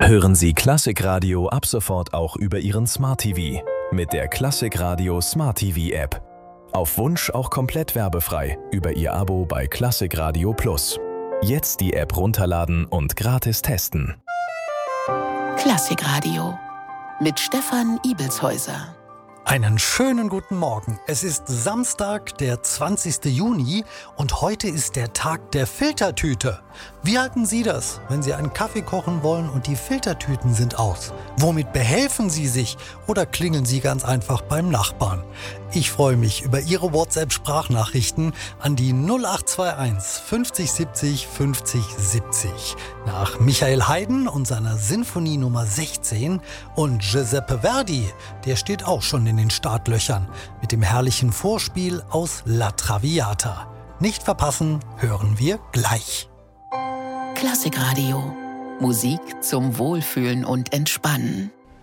Hören Sie Klassikradio ab sofort auch über Ihren Smart TV mit der Klassikradio Smart TV App. Auf Wunsch auch komplett werbefrei über Ihr Abo bei Klassikradio Plus. Jetzt die App runterladen und gratis testen. Klassikradio mit Stefan Ibelshäuser. Einen schönen guten Morgen. Es ist Samstag, der 20. Juni und heute ist der Tag der Filtertüte. Wie halten Sie das, wenn Sie einen Kaffee kochen wollen und die Filtertüten sind aus? Womit behelfen Sie sich oder klingeln Sie ganz einfach beim Nachbarn? Ich freue mich über Ihre WhatsApp-Sprachnachrichten an die 0821 50 70 50 70. Nach Michael Haydn und seiner Sinfonie Nummer 16 und Giuseppe Verdi, der steht auch schon in den Startlöchern mit dem herrlichen Vorspiel aus La Traviata. Nicht verpassen, hören wir gleich. Klassikradio. Musik zum Wohlfühlen und Entspannen.